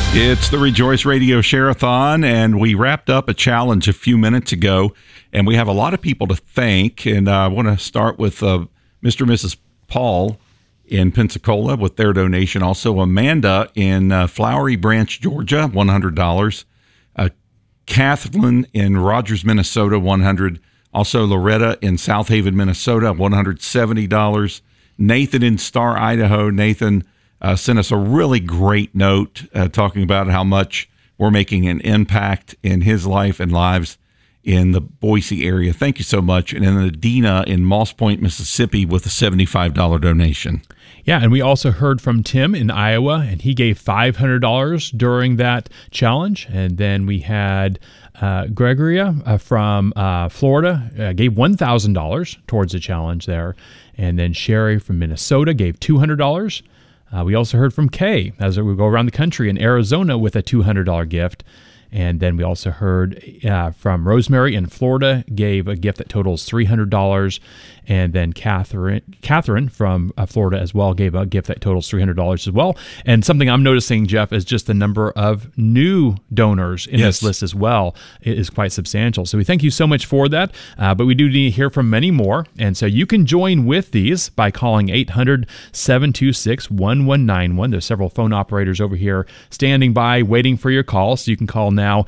It's the Rejoice Radio Share-a-thon, and we wrapped up a challenge a few minutes ago, and we have a lot of people to thank, and I want to start with Mr. and Mrs. Paul in Pensacola with their donation. Also, Amanda in Flowery Branch, Georgia, $100. Kathleen in Rogers, Minnesota, $100. Also, Loretta in South Haven, Minnesota, $170. Nathan in Star, Idaho. Nathan sent us a really great note talking about how much we're making an impact in his life and lives in the Boise area. Thank you so much. And then Adina in Moss Point, Mississippi with a $75 donation. Yeah, and we also heard from Tim in Iowa, and he gave $500 during that challenge. And then we had Gregoria from Florida gave $1,000 towards the challenge there. And then Sherry from Minnesota gave $200. We also heard from Kay as we go around the country in Arizona with a $200 gift. And then we also heard from Rosemary in Florida, gave a gift that totals $300. And then Catherine from Florida as well gave a gift that totals $300 as well. And something I'm noticing, Jeff, is just the number of new donors in this list as well is quite substantial. So we thank you so much for that. But we do need to hear from many more. And so you can join with these by calling 800-726-1191. There's several phone operators over here standing by waiting for your call. So you can call now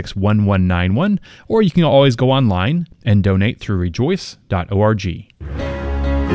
800-726-1191, or you can always go online and donate through rejoice.org.